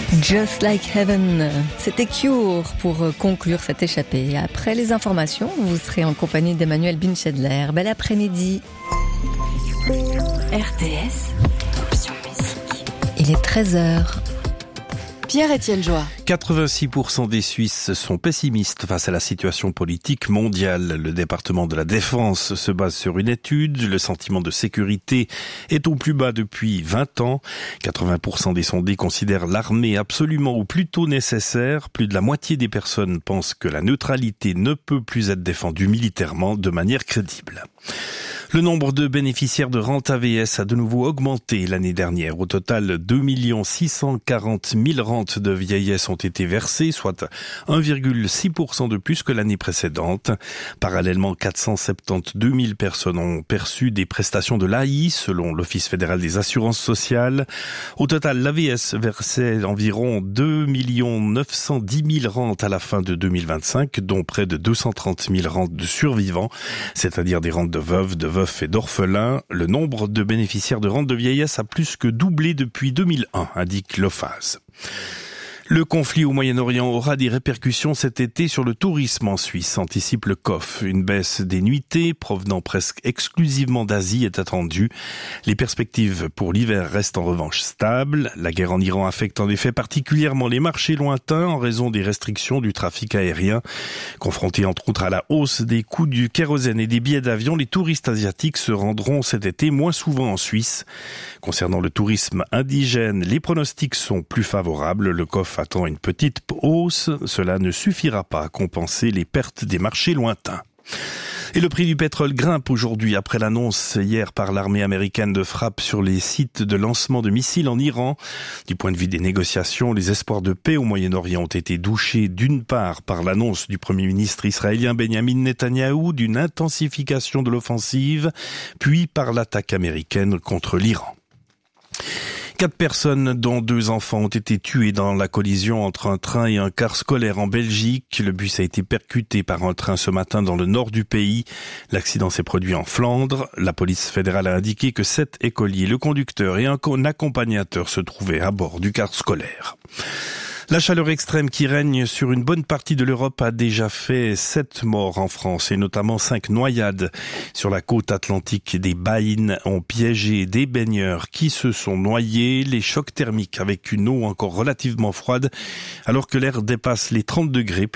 Just Like Heaven, c'était Cure pour conclure cette échappée. Après les informations, vous serez en compagnie d'Emmanuel Binchedler. Bel après-midi. RTS, option musique. Il est 13h. Pierre-Étienne Joie. 86% des Suisses sont pessimistes face à la situation politique mondiale. Le département de la Défense se base sur une étude. Le sentiment de sécurité est au plus bas depuis 20 ans. 80% des sondés considèrent l'armée absolument ou plutôt nécessaire. Plus de la moitié des personnes pensent que la neutralité ne peut plus être défendue militairement de manière crédible. Le nombre de bénéficiaires de rente AVS a de nouveau augmenté l'année dernière. Au total, 2 640 000 rentes de vieillesse ont été versées, soit 1,6% de plus que l'année précédente. Parallèlement, 472 000 personnes ont perçu des prestations de l'AI, selon l'Office fédéral des assurances sociales. Au total, l'AVS versait environ 2 910 000 rentes à la fin de 2025, dont près de 230 000 rentes de survivants, c'est-à-dire des rentes de veuves, de veufs et d'orphelins. Le nombre de bénéficiaires de rente de vieillesse a plus que doublé depuis 2001, indique l'OFAS. Le conflit au Moyen-Orient aura des répercussions cet été sur le tourisme en Suisse, anticipe le COF. Une baisse des nuitées provenant presque exclusivement d'Asie est attendue. Les perspectives pour l'hiver restent en revanche stables. La guerre en Iran affecte en effet particulièrement les marchés lointains en raison des restrictions du trafic aérien. Confrontés entre autres à la hausse des coûts du kérosène et des billets d'avion, les touristes asiatiques se rendront cet été moins souvent en Suisse. Concernant le tourisme indigène, les pronostics sont plus favorables. Le COF attend une petite hausse. Cela ne suffira pas à compenser les pertes des marchés lointains. Et le prix du pétrole grimpe aujourd'hui après l'annonce hier par l'armée américaine de frappes sur les sites de lancement de missiles en Iran. Du point de vue des négociations, les espoirs de paix au Moyen-Orient ont été douchés d'une part par l'annonce du Premier ministre israélien Benjamin Netanyahou d'une intensification de l'offensive, puis par l'attaque américaine contre l'Iran. 4 personnes, dont 2 enfants, ont été tuées dans la collision entre un train et un car scolaire en Belgique. Le bus a été percuté par un train ce matin dans le nord du pays. L'accident s'est produit en Flandre. La police fédérale a indiqué que 7 écoliers, le conducteur et un accompagnateur se trouvaient à bord du car scolaire. La chaleur extrême qui règne sur une bonne partie de l'Europe a déjà fait 7 morts en France et notamment 5 noyades. Sur la côte atlantique, des baïnes ont piégé des baigneurs qui se sont noyés. Les chocs thermiques avec une eau encore relativement froide alors que l'air dépasse les 30 degrés